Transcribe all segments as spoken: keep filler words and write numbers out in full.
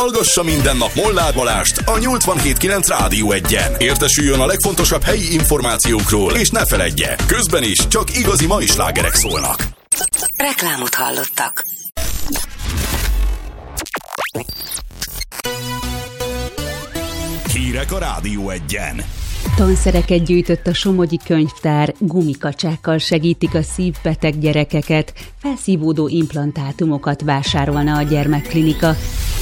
Hallgassa minden nap Molnár Balást a nyolcvanhét kilenc Rádió egyen. Értesüljön a legfontosabb helyi információkról, és ne feledje, közben is csak igazi mai slágerek szólnak. Reklámot hallottak. Hírek a Rádió egyen. Tanszereket gyűjtött a Somogyi Könyvtár, gumikacsákkal segítik a szívbeteg gyerekeket, felszívódó implantátumokat vásárolna a gyermekklinika.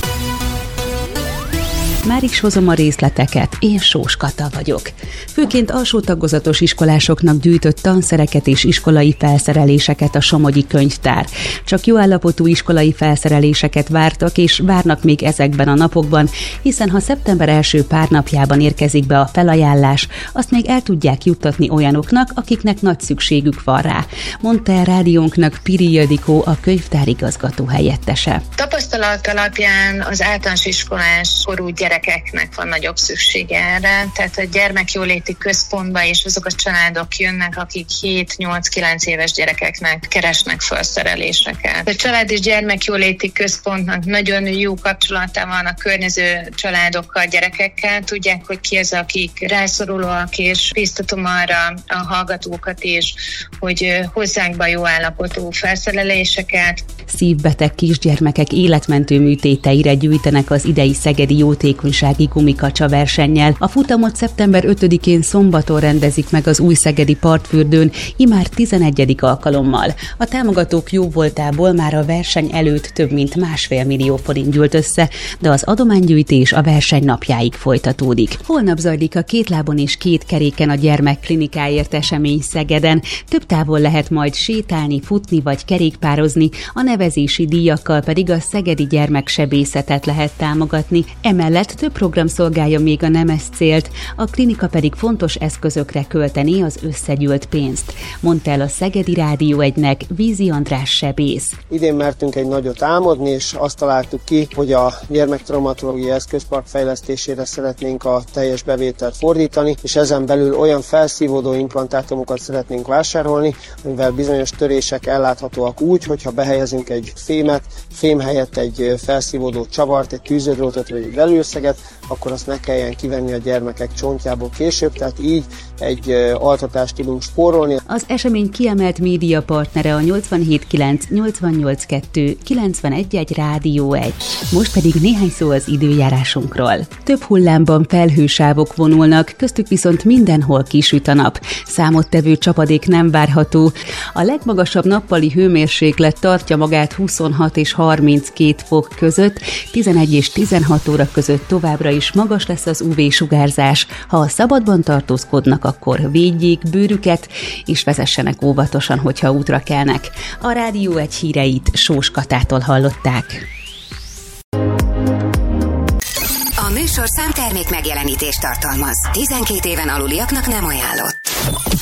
Már is hozom a részleteket, én Sós Kata vagyok. Főként alsó tagozatos iskolásoknak gyűjtött tanszereket és iskolai felszereléseket a Somogyi Könyvtár. Csak jó állapotú iskolai felszereléseket vártak, és várnak még ezekben a napokban, hiszen ha szeptember első pár napjában érkezik be a felajánlás, azt még el tudják juttatni olyanoknak, akiknek nagy szükségük van rá, mondta el rádiónknak Piri Ildikó, a könyvtár igazgató helyettese. Tapasztalat alapján az általános iskolás korú gyerekeknek van nagyobb szüksége erre, tehát a gyermekjóléti központba és azok a családok jönnek, akik hét-nyolc-kilenc éves gyerekeknek keresnek felszereléseket. A család és gyermekjóléti központnak nagyon jó kapcsolata van a környező családokkal, gyerekekkel, tudják, hogy ki az, akik rászorulóak, és biztatom arra a hallgatókat is, hogy hozzánk be jó állapotú felszereléseket. Szívbeteg kisgyermekek életmentő műtéteire gyűjtenek az idei szegedi jótékonysági gumikacsa versennyel. A futamot szeptember ötödikén szombaton rendezik meg az új szegedi partfürdőn, immár tizenegyedik alkalommal. A támogatók jóvoltából már a verseny előtt több mint másfél millió forint gyűlt össze, de az adománygyűjtés a verseny napjáig folytatódik. Holnap zajlik a két lábon és két keréken a gyermekklinikáért esemény Szegeden. Több távol lehet majd sétálni, futni vagy kerékpározni, a nevezési díjakkal pedig a szegedi gyermeksebészetet lehet támogatni. Emellett több program szolgálja még a nemes célt, a klinika pedig fontos eszközökre költeni az összegyűlt pénzt, mondta el a Szegedi Rádió egynek Vízi András sebész. Idén mertünk egy nagyot álmodni, és azt találtuk ki, hogy a gyermektraumatológiai eszközpark fejlesztésére szeretnénk a teljes bevételt fordítani, és ezen belül olyan felszívódó implantátumokat szeretnénk vásárolni, amivel bizonyos törések elláthatóak úgy, hogyha behelyezünk egy fémet, fém helyett egy felszívódó csavart, egy tűződrótot vagy egy velőszeget, akkor azt ne kelljen kivenni a gyermekek csontjából később, tehát így egy altatást tudunk spórolni. Az esemény kiemelt médiapartnere a nyolcvanhét kilenc, nyolcvannyolc kettő, kilencvenegy egy Rádió egy. Most pedig néhány szó az időjárásunkról. Több hullámban felhősávok vonulnak, köztük viszont mindenhol kisüt a nap. Számottevő csapadék nem várható. A legmagasabb nappali hőmérséklet tartja magát huszonhat és harminckét fok között, tizenegy és tizenhat óra között továbbra is magas lesz az ú vé-sugárzás. Ha a szabadban tartózkodnak, akkor védjék bőrüket, és vezessenek óvatosan, hogyha útra kelnek. A Rádió egy híreit Sós Katától hallották. A műsorszám termék megjelenítést tartalmaz. tizenkét éven aluliaknak nem ajánlott.